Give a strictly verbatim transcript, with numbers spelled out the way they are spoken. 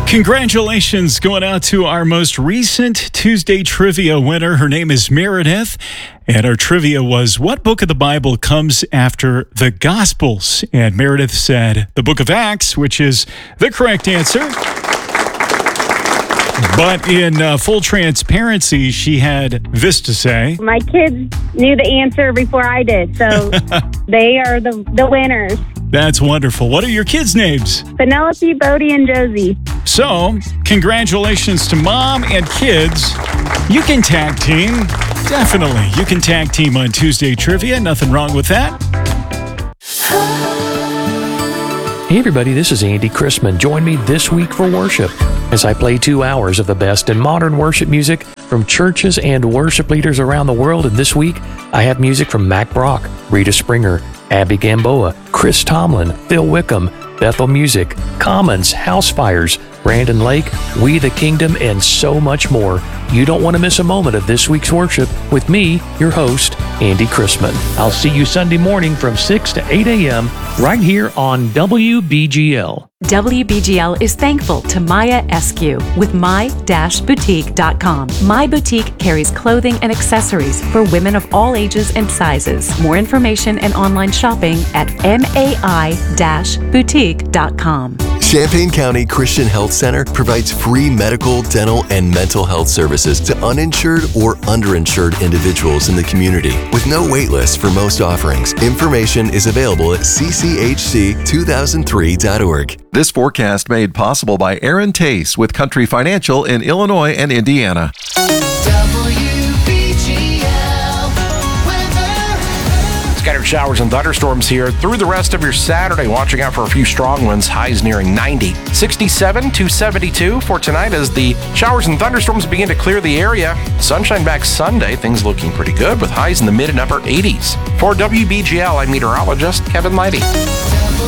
Congratulations going out to our most recent Tuesday Trivia winner. Her name is Meredith, and our trivia was, what book of the Bible comes after the Gospels? And Meredith said the book of Acts, which is the correct answer. But in uh, full transparency, she had this to say. My kids knew the answer before I did, so they are the, the winners. That's wonderful. What are your kids' names? Penelope, Bodie, and Josie. So, congratulations to mom and kids. You can tag team. Definitely. You can tag team on Tuesday Trivia. Nothing wrong with that. Hey everybody, this is Andy Chrisman. Join me this week for worship as I play two hours of the best in modern worship music from churches and worship leaders around the world. And this week, I have music from Mac Brock, Rita Springer, Abby Gamboa, Chris Tomlin, Phil Wickham, Bethel Music, Commons, Housefires, Brandon Lake, We the Kingdom, and so much more. You don't want to miss a moment of this week's worship with me, your host, Andy Chrisman. I'll see you Sunday morning from six to eight a.m. right here on W B G L. W B G L is thankful to Maya Eskew with my dash boutique dot com. My Boutique carries clothing and accessories for women of all ages and sizes. More information and online shopping at mai dash boutique dot com. Champaign County Christian Health Center provides free medical, dental, and mental health services to uninsured or underinsured individuals in the community with no wait list for most offerings. Information is available at c c h c two thousand three dot org. This forecast made possible by Aaron Tace with Country Financial in Illinois and Indiana. Scattered showers and thunderstorms here through the rest of your Saturday. Watching out for a few strong winds, highs nearing ninety. sixty-seven to seventy-two for tonight as the showers and thunderstorms begin to clear the area. Sunshine back Sunday, things looking pretty good with highs in the mid and upper eighties. For W B G L, I'm meteorologist Kevin Leidy.